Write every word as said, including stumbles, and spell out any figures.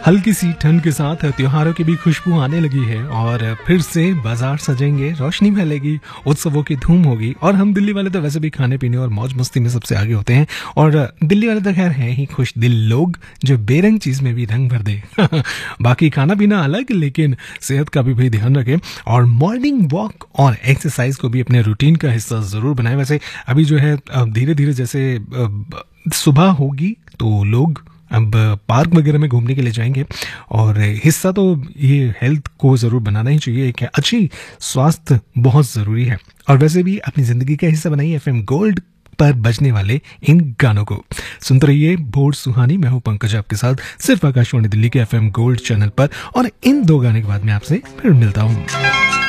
हल्की सी ठंड के साथ त्योहारों की भी खुशबू आने लगी है और फिर से बाजार सजेंगे, रोशनी फैलेगी, उत्सवों की धूम होगी। और हम दिल्ली वाले तो वैसे भी खाने पीने और मौज मस्ती में सबसे आगे होते हैं और दिल्ली वाले तो खैर हैं ही खुश दिल लोग जो बेरंग चीज में भी रंग भर दे। बाकी खाना पीना अलग, लेकिन सेहत का भी भाई ध्यान रखें और मॉर्निंग वॉक और एक्सरसाइज को भी अपने रूटीन का हिस्सा जरूर बनाएं। वैसे अभी जो है धीरे धीरे जैसे सुबह होगी तो लोग अब पार्क वगैरह में घूमने के लिए जाएंगे और हिस्सा तो ये हेल्थ को ज़रूर बनाना ही चाहिए। एक अच्छी स्वास्थ्य बहुत ज़रूरी है और वैसे भी अपनी ज़िंदगी का हिस्सा बनाइए एफएम गोल्ड पर बजने वाले इन गानों को सुनते रहिए। भोर सुहानी, मैं हूं पंकज आपके साथ सिर्फ आकाशवाणी दिल्ली के एफएम गोल्ड चैनल पर और इन दो गाने के बाद मैं आपसे फिर मिलता हूं।